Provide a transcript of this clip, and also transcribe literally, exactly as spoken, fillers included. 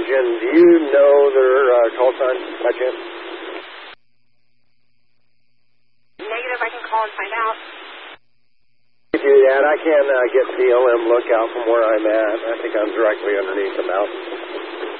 engine. Do you know their uh, call sign by chance? Negative, I can call and find out. If you do that, I can uh, get P L M lookout from where I'm at. I think I'm directly underneath the mountain.